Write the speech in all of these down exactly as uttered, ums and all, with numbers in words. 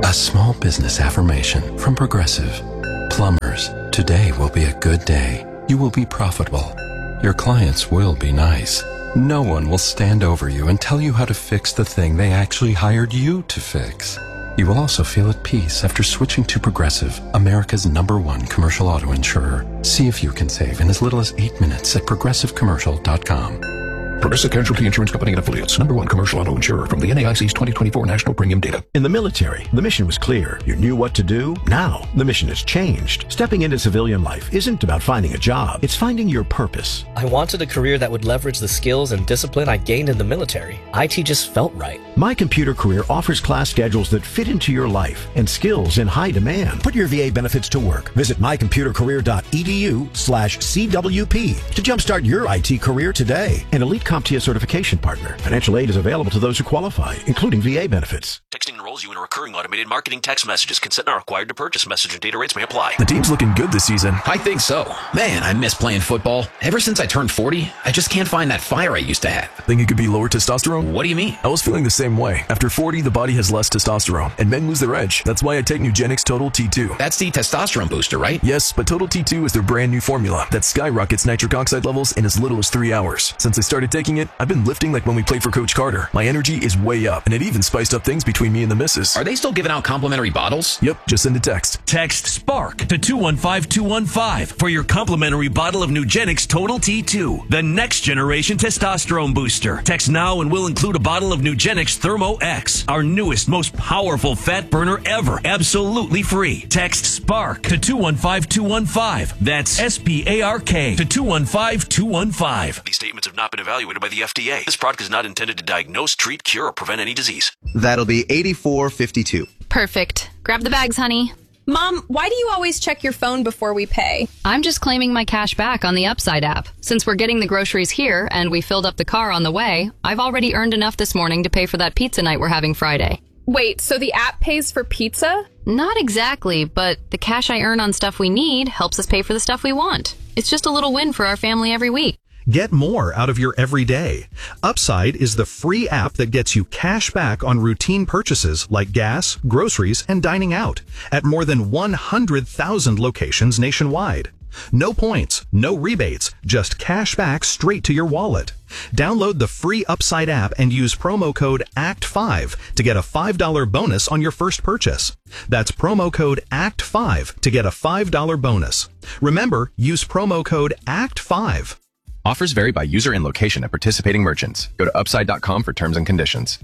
A small business affirmation from Progressive. Plumbers, today will be a good day. You will be profitable. Your clients will be nice. No one will stand over you and tell you how to fix the thing they actually hired you to fix. You will also feel at peace after switching to Progressive, America's number one commercial auto insurer. See if you can save in as little as eight minutes at progressive commercial dot com. Progressive Casualty Insurance Company and Affiliates. Number one commercial auto insurer from the N A I C's twenty twenty-four National Premium Data. In the military, the mission was clear. You knew what to do. Now, the mission has changed. Stepping into civilian life isn't about finding a job. It's finding your purpose. I wanted a career that would leverage the skills and discipline I gained in the military. I T just felt right. My Computer Career offers class schedules that fit into your life and skills in high demand. Put your V A benefits to work. Visit my computer career dot e d u slash C W P to jumpstart your I T career today. An Elite CompTIA certification partner. Financial aid is available to those who qualify, including V A benefits. Texting enrolls you in a recurring automated marketing text messages. Consent not required to purchase. Message and data rates may apply. The team's looking good this season. I think so. Man, I miss playing football. Ever since I turned forty, I just can't find that fire I used to have. Think it could be lower testosterone? What do you mean? I was feeling the same way. After forty, the body has less testosterone, and men lose their edge. That's why I take Nugenix Total T two. That's the testosterone booster, right? Yes, but Total T two is their brand new formula that skyrockets nitric oxide levels in as little as three hours. Since I started taking it, I've been lifting like when we played for Coach Carter. My energy is way up, and it even spiced up things between me and the missus. Are they still giving out complimentary bottles? Yep, just send a text. Text SPARK to two one five two one five for your complimentary bottle of Nugenix Total T two, the next generation testosterone booster. Text now and we'll include a bottle of Nugenix Thermo X, our newest, most powerful fat burner ever, absolutely free. Text SPARK to two one five two one five. That's S P A R K to two one five two one five. These statements have not been evaluated by the F D A. This product is not intended to diagnose, treat, cure, or prevent any disease. That'll be eighty-four fifty-two. Perfect. Grab the bags, honey. Mom, why do you always check your phone before we pay? I'm just claiming my cash back on the Upside app. Since we're getting the groceries here and we filled up the car on the way, I've already earned enough this morning to pay for that pizza night we're having Friday. Wait, so the app pays for pizza? Not exactly, but the cash I earn on stuff we need helps us pay for the stuff we want. It's just a little win for our family every week. Get more out of your everyday. Upside is the free app that gets you cash back on routine purchases like gas, groceries, and dining out at more than one hundred thousand locations nationwide. No points, no rebates, just cash back straight to your wallet. Download the free Upside app and use promo code A C T five to get a five dollars bonus on your first purchase. That's promo code A C T five to get a five dollars bonus. Remember, use promo code A C T five. Offers vary by user and location at participating merchants. Go to upside dot com for terms and conditions.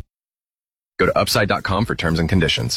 Go to upside dot com for terms and conditions.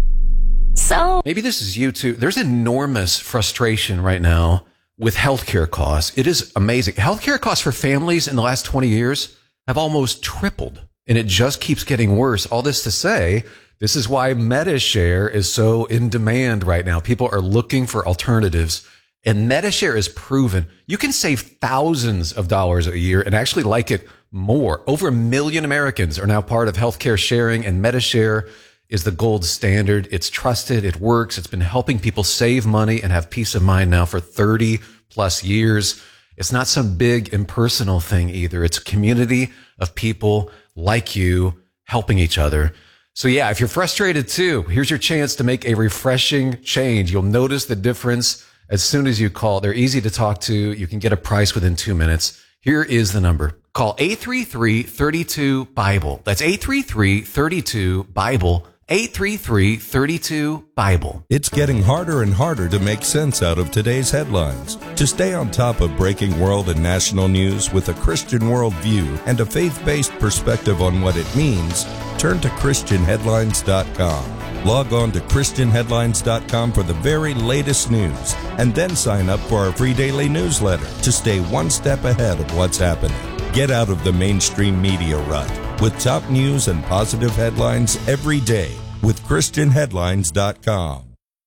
So maybe this is you too. There's enormous frustration right now with healthcare costs. It is amazing. Healthcare costs for families in the last twenty years have almost tripled, and it just keeps getting worse. All this to say, this is why MediShare is so in demand right now. People are looking for alternatives. And MediShare is proven you can save thousands of dollars a year and actually like it more. Over a million Americans are now part of healthcare sharing, and MediShare is the gold standard. It's trusted. It works. It's been helping people save money and have peace of mind now for thirty plus years. It's not some big impersonal thing either. It's a community of people like you helping each other. So yeah, if you're frustrated too, here's your chance to make a refreshing change. You'll notice the difference as soon as you call. They're easy to talk to. You can get a price within two minutes. Here is the number. Call eight three three, three two, BIBLE. That's eight three three, three two, BIBLE. eight three three, three two, BIBLE. It's getting harder and harder to make sense out of today's headlines. To stay on top of breaking world and national news with a Christian worldview and a faith-based perspective on what it means, turn to Christian Headlines dot com. Log on to Christian Headlines dot com for the very latest news, and then sign up for our free daily newsletter to stay one step ahead of what's happening. Get out of the mainstream media rut with top news and positive headlines every day with Christian Headlines dot com.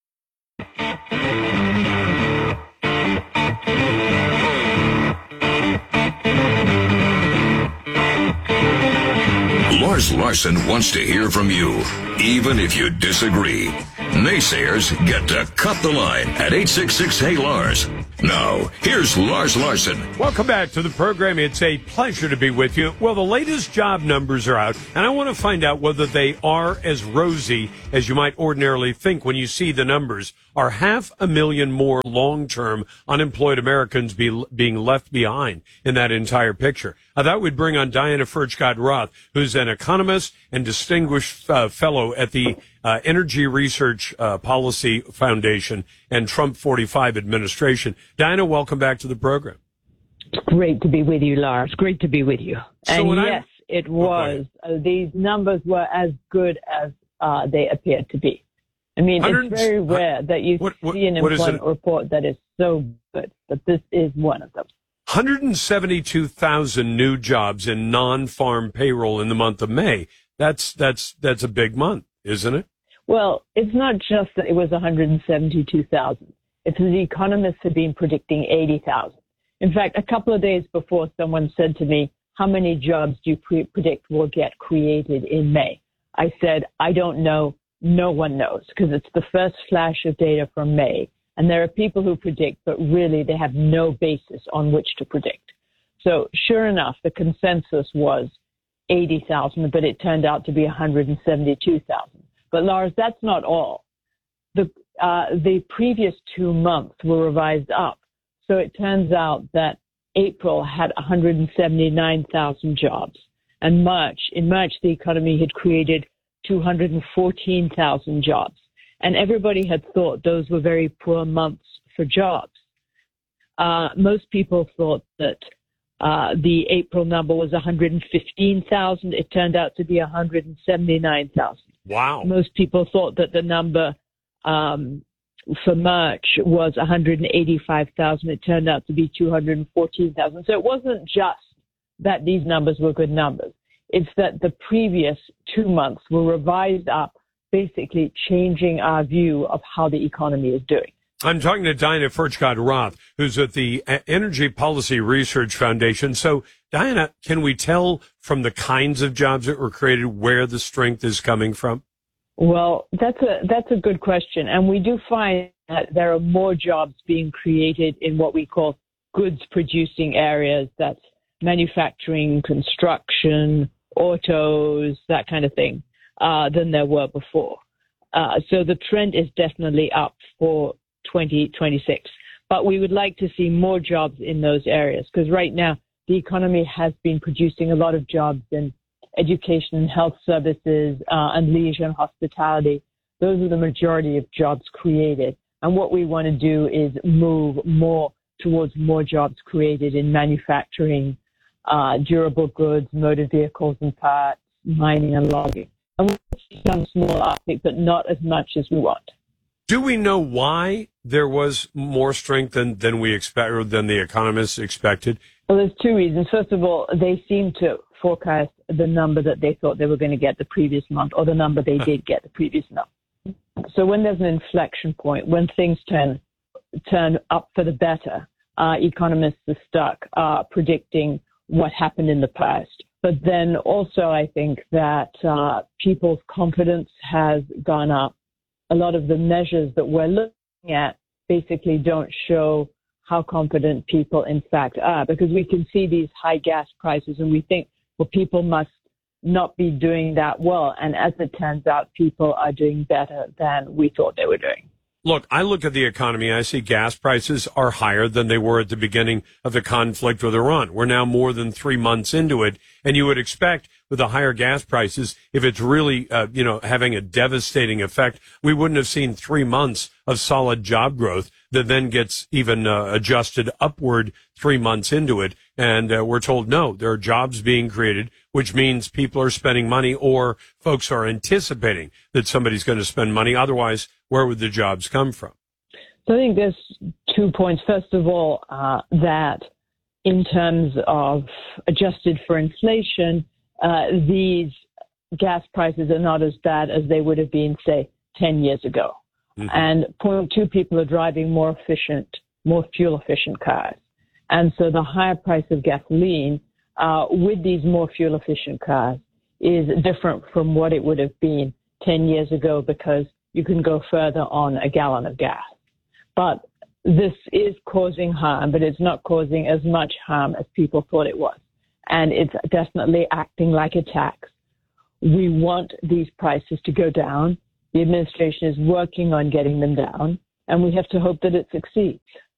Lars Larson wants to hear from you, even if you disagree. Naysayers get to cut the line at eight six six, Hey Lars. Now, here's Lars Larson. Welcome back to the program. It's a pleasure to be with you. Well, the latest job numbers are out, and I want to find out whether they are as rosy as you might ordinarily think when you see the numbers. Are half a million more long-term unemployed Americans be, being left behind in that entire picture? I thought we'd bring on Diana Furchtgott-Roth, who's an economist and distinguished uh, fellow at the uh, Energy Research uh, Policy Foundation and Trump forty-five administration. Diana, welcome back to the program. It's great to be with you, Lars. Great to be with you. So and I, yes, it was. Uh, these numbers were as good as uh, they appeared to be. I mean, it's very rare that you what, what, see an employment report that is so good, but this is one of them. one hundred seventy-two thousand new jobs in non-farm payroll in the month of May. That's that's that's a big month, isn't it? Well, it's not just that it was one hundred seventy-two thousand. It's that the economists have been predicting eighty thousand. In fact, a couple of days before, someone said to me, how many jobs do you pre- predict will get created in May? I said, I don't know. No one knows, because it's the first flash of data from May. And there are people who predict, but really they have no basis on which to predict. So sure enough, the consensus was eighty thousand, but it turned out to be one hundred seventy-two thousand. But Lars, that's not all. The, uh, the previous two months were revised up. So it turns out that April had one hundred seventy-nine thousand jobs. And March, in March, the economy had created two hundred fourteen thousand jobs. And everybody had thought those were very poor months for jobs. Uh, most people thought that uh, the April number was one hundred fifteen thousand. It turned out to be one hundred seventy-nine thousand. Wow. Most people thought that the number um, for March was one hundred eighty-five thousand. It turned out to be two hundred fourteen thousand. So it wasn't just that these numbers were good numbers. It's that the previous two months were revised up, basically changing our view of how the economy is doing. I'm talking to Diana Furchtgott-Roth, who's at the Energy Policy Research Foundation. So, Diana, can we tell from the kinds of jobs that were created where the strength is coming from? Well, that's a that's a good question. And we do find that there are more jobs being created in what we call goods-producing areas. That's manufacturing, construction, autos, that kind of thing, uh, than there were before. Uh, so the trend is definitely up for twenty twenty-six. But we would like to see more jobs in those areas, because right now the economy has been producing a lot of jobs in education and health services uh, and leisure and hospitality. Those are the majority of jobs created. And what we want to do is move more towards more jobs created in manufacturing, uh, durable goods, motor vehicles and parts, mining and logging. And we'll see some small uptick, but not as much as we want. Do we know why there was more strength than, than we expect, or than the economists expected? Well, there's two reasons. First of all, they seem to forecast the number that they thought they were going to get the previous month, or the number they did get the previous month. So when there's an inflection point, when things turn turn up for the better, uh, economists are stuck uh, predicting what happened in the past. But then also, I think that uh, people's confidence has gone up. A lot of the measures that we're looking at basically don't show how confident people in fact are, because we can see these high gas prices and we think, well, people must not be doing that well. And as it turns out, people are doing better than we thought they were doing. Look, I look at the economy, I see gas prices are higher than they were at the beginning of the conflict with Iran. We're now more than three months into it, and you would expect with the higher gas prices, if it's really, uh, you know, having a devastating effect, we wouldn't have seen three months of solid job growth that then gets even uh, adjusted upward three months into it. And uh, we're told, no, there are jobs being created, which means people are spending money, or folks are anticipating that somebody's going to spend money. Otherwise, where would the jobs come from? So I think there's two points. First of all, uh, that in terms of adjusted for inflation, uh, these gas prices are not as bad as they would have been, say, ten years ago. Mm-hmm. And point two, people are driving more efficient, more fuel-efficient cars. And so the higher price of gasoline uh, with these more fuel-efficient cars is different from what it would have been ten years ago, because you can go further on a gallon of gas. But this is causing harm, but it's not causing as much harm as people thought it was. And it's definitely acting like a tax. We want these prices to go down. The administration is working on getting them down, and we have to hope that it succeeds.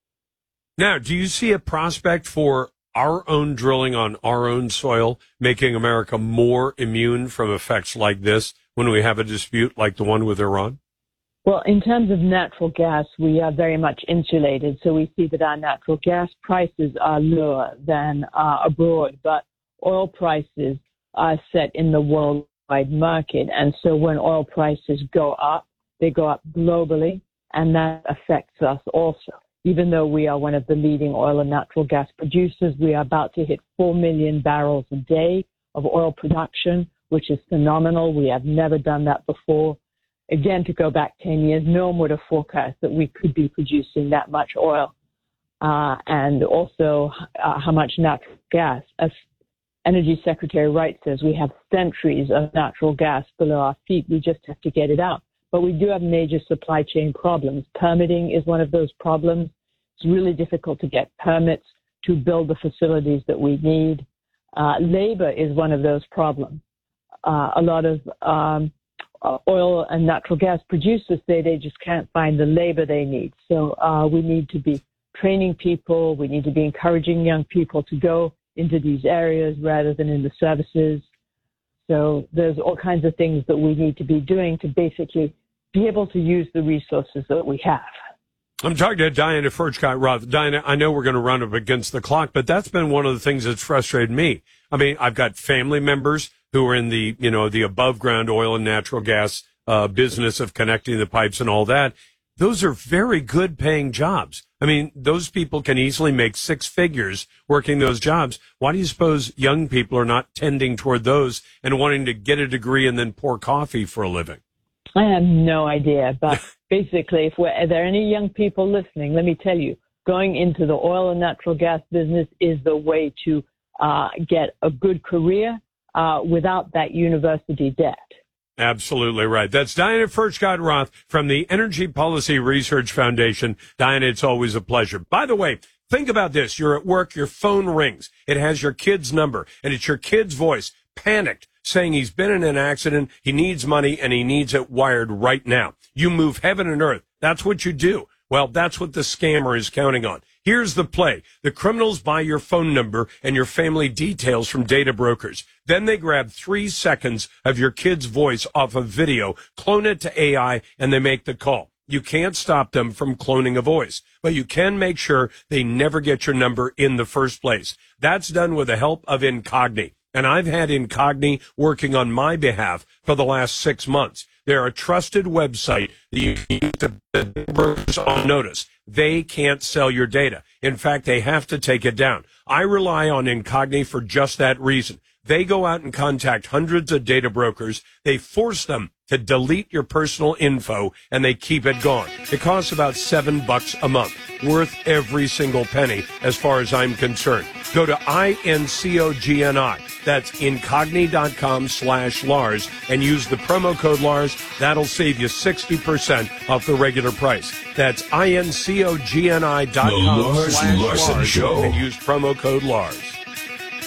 Now, do you see a prospect for our own drilling on our own soil, making America more immune from effects like this when we have a dispute like the one with Iran? Well, in terms of natural gas, we are very much insulated. So we see that our natural gas prices are lower than uh, abroad, but oil prices are set in the worldwide market. And so when oil prices go up, they go up globally, and that affects us also. Even though we are one of the leading oil and natural gas producers, we are about to hit four million barrels a day of oil production, which is phenomenal. We have never done that before. Again, to go back ten years, no one would have forecast that we could be producing that much oil uh, and also uh, how much natural gas. As Energy Secretary Wright says, we have centuries of natural gas below our feet. We just have to get it out. But we do have major supply chain problems. Permitting is one of those problems. It's really difficult to get permits to build the facilities that we need. Uh, labor is one of those problems. Uh, a lot of um, Uh, oil and natural gas producers say they just can't find the labor they need. So uh, we need to be training people. We need to be encouraging young people to go into these areas rather than in the services. So there's all kinds of things that we need to be doing to basically be able to use the resources that we have. I'm talking to Diana Furchtgott-Roth. Diana, I know we're going to run up against the clock, but that's been one of the things that's frustrated me. I mean, I've got family members who are in the, you know, the above ground oil and natural gas uh, business of connecting the pipes and all that. Those are very good paying jobs. I mean, those people can easily make six figures working those jobs. Why do you suppose young people are not tending toward those and wanting to get a degree and then pour coffee for a living? I have no idea, but basically, if, we're, if there are any young people listening, let me tell you, going into the oil and natural gas business is the way to uh, get a good career uh, without that university debt. Absolutely right. That's Diana Furchtgott-Roth from the Energy Policy Research Foundation. Diana, it's always a pleasure. By the way, think about this. You're at work, your phone rings. It has your kid's number, and it's your kid's voice, panicked, saying he's been in an accident, he needs money, and he needs it wired right now. You move heaven and earth. That's what you do. Well, that's what the scammer is counting on. Here's the play. The criminals buy your phone number and your family details from data brokers. Then they grab three seconds of your kid's voice off of video, clone it to A I, and they make the call. You can't stop them from cloning a voice, but you can make sure they never get your number in the first place. That's done with the help of Incogni. And I've had Incogni working on my behalf for the last six months. They're a trusted website that you need to put brokers on notice. They can't sell your data. In fact, they have to take it down. I rely on Incogni for just that reason. They go out and contact hundreds of data brokers. They force them to delete your personal info, and they keep it gone. It costs about seven bucks a month, worth every single penny as far as I'm concerned. Go to I N C O G N I. That's incogni.com slash Lars and use the promo code Lars. That'll save you sixty percent off the regular price. That's I N C O G N I dot com slash Lars and use promo code Lars.